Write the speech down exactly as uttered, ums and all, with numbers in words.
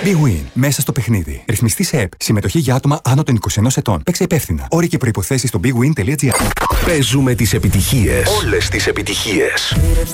Big Win. Μέσα στο παιχνίδι. Ρυθμιστή σε ΕΠ. Συμμετοχή για άτομα άνω των είκοσι ενός ετών. Παίξε υπεύθυνα. Όροι και προϋποθέσεις στο big win τελεία gr. Παίζουμε τις επιτυχίες. Όλες τις επιτυχίες.